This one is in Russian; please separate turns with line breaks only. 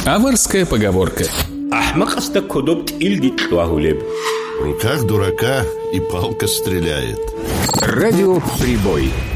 Аварская поговорка.
В руках дурака и палка стреляет.
Радио «Прибой».